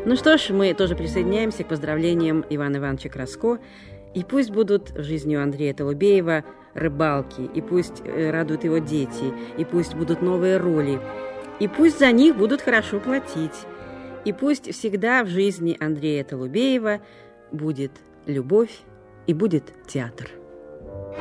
Ну что ж, мы тоже присоединяемся к поздравлениям Ивана Ивановича Краско. И пусть будут в жизни у Андрея Толубеева рыбалки, и пусть радуют его дети, и пусть будут новые роли, и пусть за них будут хорошо платить, и пусть всегда в жизни Андрея Толубеева будет любовь и будет театр.